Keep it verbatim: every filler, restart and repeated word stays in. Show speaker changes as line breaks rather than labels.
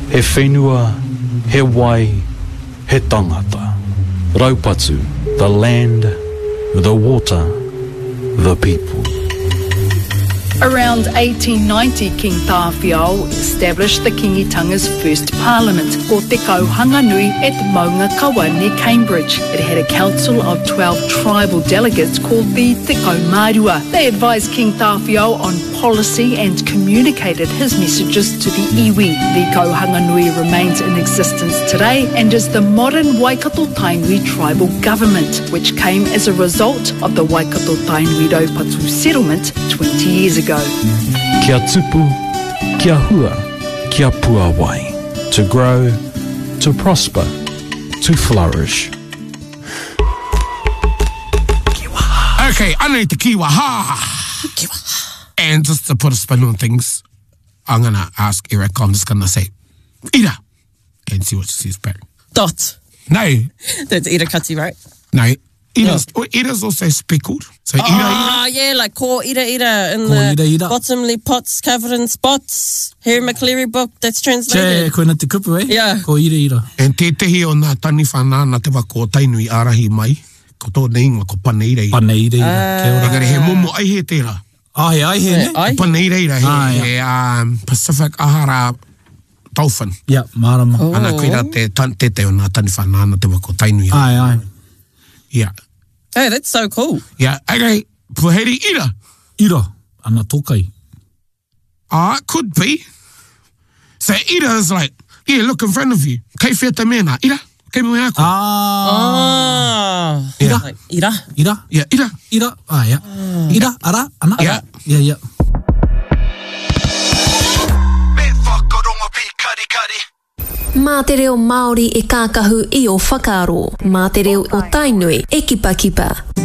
He whenua, he wai, he tangata. Raupatu, the land, the water, the people.
Around eighteen ninety, King Tāwhiao established the Kingitanga's first parliament, Ko Te Kauhanganui at Maunga Kawa near Cambridge. It had a council of twelve tribal delegates called the Te Kaumarua. They advised King Tāwhiao on policy and communicated his messages to the iwi. The Kauhanganui remains in existence today and is the modern Waikato Tainui tribal government, which came as a result of the Waikato Tainui Raupatu settlement twenty years ago.
Kia tupu, kia hua, kia pua wai. To grow, to prosper, to flourish.
Okay, I need to kiwaha. And just to put a spin on things, I'm going to ask Eric, I'm just going to say, Ira, and see what she says back.
Dot.
No.
That's Ira Kati, right?
No. Ira's, oh. Ira's also speckled. So Ira,
oh,
Ira.
yeah, like ko Ira Ira in
Ko
the
ira ira.
bottomly pots covered in spots. Harry McCleary book that's translated.
Che, koina te kupu, eh?
Yeah.
Ko ira ira.
And te tehi o nā tani whanana te wako tainui arahi mai, ko tō neinga ko paneira ira.
Paneira ira.
Uh,
Kia ora.
Engari he momo ai he tērā.
Ah, he ai he, ne?
Ai.
Paneira ira he,
Ah,
he um, Pacific Ahara dolphin.
Yeah, marama.
Oh.
Ana koira te, tan, te te o nā tani whanana te wako tainui arahi.
Ai, ai.
Yeah.
Hey, that's so cool.
Yeah, okay, puheri ira.
Ira, ana tokai.
Ah, it could be. So ira is like, yeah, look in front of you. Kei whea te mena, ira, kei moe ako.
Ah.
Ah.
Yeah.
Like, ira.
Ira,
Yeah, ira.
ira, ah, yeah. Ira, ara, ana.
Yeah.
Yeah, yeah.
Mā te reo Māori e kākahu i o whakaaro. Mā te reo o Tainui e kipa kipa.